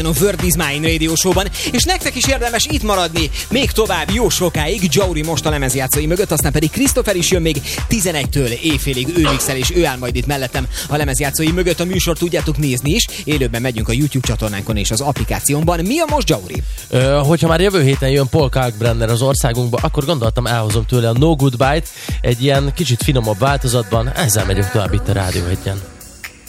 a Word is Mine Radio Show-ban, és nektek is érdemes itt maradni még tovább jó sokáig. Jauri most a lemezjátszói mögött, aztán pedig Christopher is jön még 11-től éjfélig, ő mixel, és ő áll majd itt mellettem a lemezjátszói mögött. A műsort tudjátok nézni is, élőben megyünk a YouTube csatornánkon és az applikációnkban. Mi a most, Jauri? Hogyha már jövő héten jön Paul Kalkbrenner az országunkba, akkor gondoltam, elhozom tőle a No Goodbye-t egy ilyen kicsit finomabb változatban. Ezzel megyünk tovább itt a Rádió 1-en.